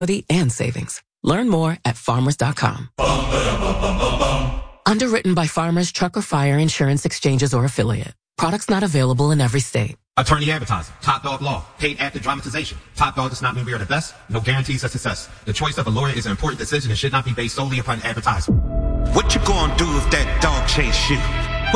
and savings. Learn more at farmers.com. Underwritten by Farmers Truck or Fire Insurance Exchanges or Affiliate. Products not available in every state. Attorney advertising. Top Dog Law. Paid actor dramatization. Top Dog does not mean we are the best. No guarantees of success. The choice of a lawyer is an important decision and should not be based solely upon advertising. What you gonna do if that dog chase you?